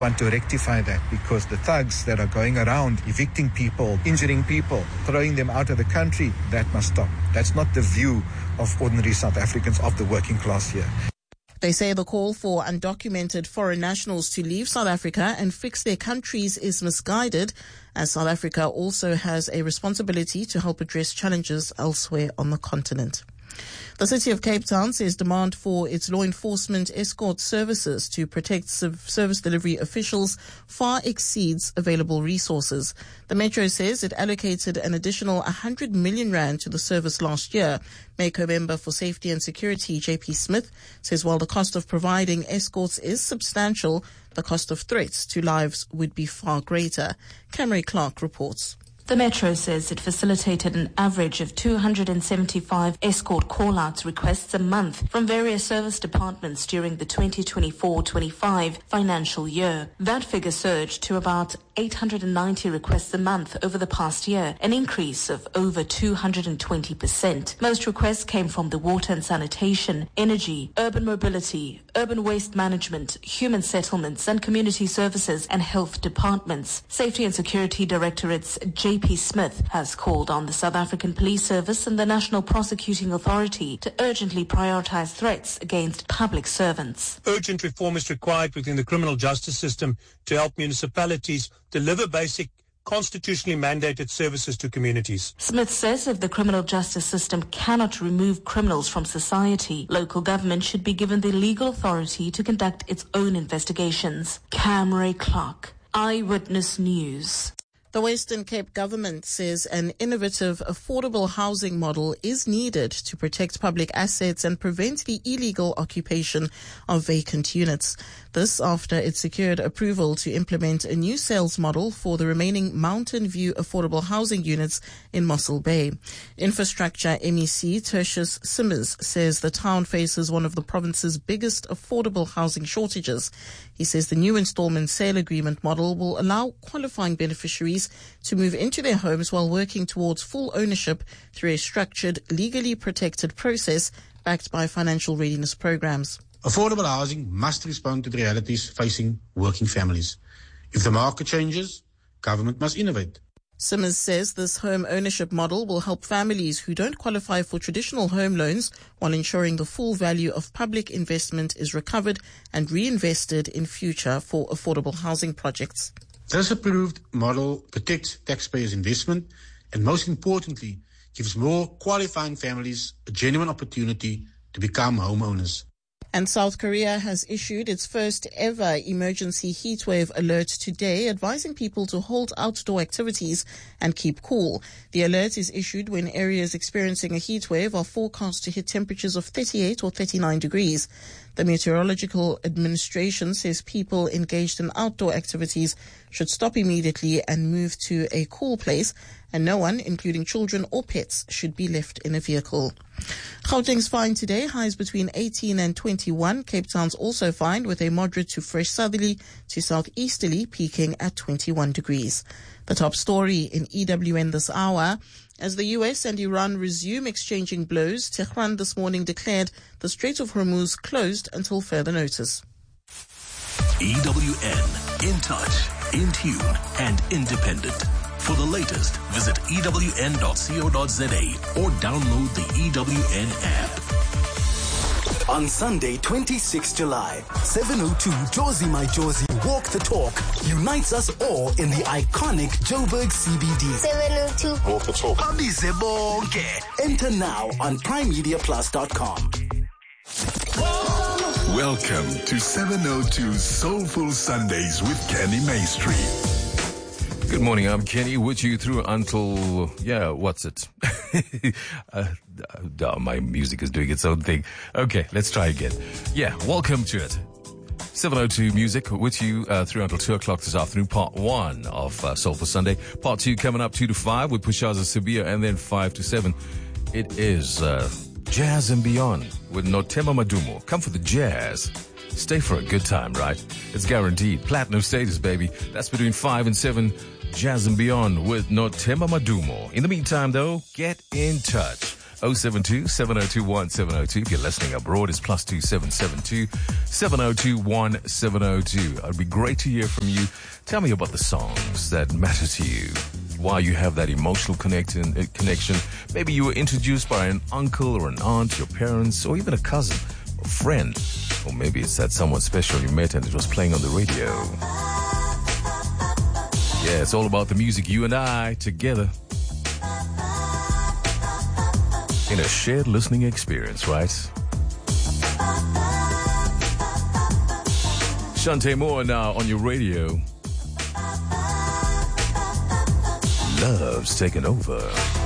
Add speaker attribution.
Speaker 1: Want to rectify that because the thugs that are going around evicting people, injuring people, throwing them out of the country, that must stop. That's not the view of ordinary South Africans, of the working class here.
Speaker 2: They say the call for undocumented foreign nationals to leave South Africa and fix their countries is misguided, as South Africa also has a responsibility to help address challenges elsewhere on the continent. The City of Cape Town says demand for its law enforcement escort services to protect service delivery officials far exceeds available resources. The Metro says it allocated an additional 100 million rand to the service last year. MECO member for Safety and Security, JP Smith, says while the cost of providing escorts is substantial, the cost of threats to lives would be far greater. Camry Clark reports.
Speaker 3: The Metro says it facilitated an average of 275 escort call-outs requests a month from various service departments during the 2024-25 financial year. That figure surged to about 890 requests a month over the past year, an increase of over 220%. Most requests came from the water and sanitation, energy, urban mobility, urban waste management, human settlements and community services and health departments. Safety and Security Directorate's JP Smith has called on the South African Police Service and the National Prosecuting Authority to urgently prioritize threats against public servants.
Speaker 4: Urgent reform is required within the criminal justice system to help municipalities deliver basic constitutionally mandated services to communities.
Speaker 3: Smith says if the criminal justice system cannot remove criminals from society, local government should be given the legal authority to conduct its own investigations. Camry Clark, Eyewitness News.
Speaker 2: The Western Cape government says an innovative, affordable housing model is needed to protect public assets and prevent the illegal occupation of vacant units. This after it secured approval to implement a new sales model for the remaining Mountain View affordable housing units in Mossel Bay. Infrastructure MEC Tertius Simmers says the town faces one of the province's biggest affordable housing shortages. He says the new installment sale agreement model will allow qualifying beneficiaries to move into their homes while working towards full ownership through a structured, legally protected process backed by financial readiness programs.
Speaker 5: Affordable housing must respond to the realities facing working families. If the market changes, government must innovate.
Speaker 2: Simmers says this home ownership model will help families who don't qualify for traditional home loans while ensuring the full value of public investment is recovered and reinvested in future for affordable housing projects.
Speaker 5: This approved model protects taxpayers' investment and, most importantly, gives more qualifying families a genuine opportunity to become homeowners.
Speaker 2: And South Korea has issued its first ever emergency heatwave alert today, advising people to hold outdoor activities and keep cool. The alert is issued when areas experiencing a heatwave are forecast to hit temperatures of 38 or 39 degrees. The Meteorological Administration says people engaged in outdoor activities should stop immediately and move to a cool place, and no one, including children or pets, should be left in a vehicle. Gauteng's fine today, highs between 18 and 21. Cape Town's also fine with a moderate to fresh southerly to southeasterly, peaking at 21 degrees. The top story in EWN this hour. As the US and Iran resume exchanging blows, Tehran this morning declared the Strait of Hormuz closed until further notice.
Speaker 6: EWN, in touch, in tune, and independent. For the latest, visit ewn.co.za or download the EWN app.
Speaker 7: On Sunday, 26 July, 7:02 Jozi My Jozi Walk the Talk unites us all in the iconic Joburg CBD.
Speaker 8: 7:02
Speaker 7: Walk the Talk. Abize bonke. Enter now on primemediaplus.com.
Speaker 6: Welcome to 702 Soulful Sundays with Kenny Maestri.
Speaker 9: Good morning, I'm Kenny, with you through until, what's it? My music is doing its own thing. Okay, let's try again. Welcome to it. 702 Music with you through until 2 o'clock this afternoon, part 1 of Soulful Sunday. Part 2 coming up 2 to 5 with Pushaza Sabia, and then 5 to 7. It is Jazz and Beyond with Nothemba Madumo. Come for the jazz. Stay for a good time, right? It's guaranteed. Platinum status, baby. That's between 5 and 7. Jazz and Beyond with Nothemba Madumo. In the meantime, though, get in touch. 072-7021-702. If you're listening abroad, it's +2772 702-1702. It'd be great to hear from you. Tell me about the songs that matter to you. Why you have that emotional connection. Maybe you were introduced by an uncle or an aunt, your parents, or even a cousin, a friend. Or maybe it's that someone special you met and it was playing on the radio. Yeah, it's all about the music, you and I, together. In a shared listening experience, right? Shante Moore now on your radio. Love's taken over.